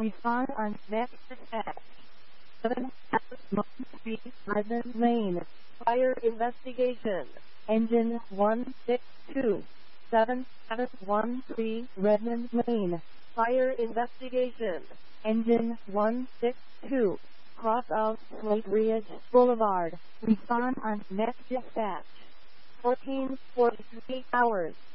Respond on next dispatch. 773 Redmond Lane. Fire investigation. Engine 162. 7713 Redmond Lane. Fire investigation. Engine 162. Cross out Slate Ridge Boulevard. Respond on next dispatch. 14:43 hours.